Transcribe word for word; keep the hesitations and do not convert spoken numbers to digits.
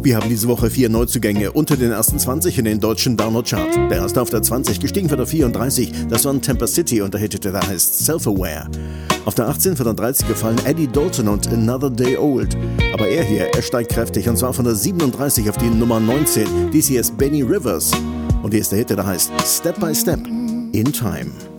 Wir haben diese Woche vier Neuzugänge unter den ersten zwanzig in den deutschen Download-Chart. Der erste auf der zwanzig, gestiegen von der vierunddreißig, das war ein Temper City und der Hit, der heißt Self-Aware. Auf der achtzehn von der dreizig gefallen Eddie Dalton und Another Day Old. Aber er hier, er steigt kräftig und zwar von der siebenunddreißig auf die Nummer neunzehn. Dies hier ist Benny Rivers und hier ist der Hit, der heißt Step by Step in Time.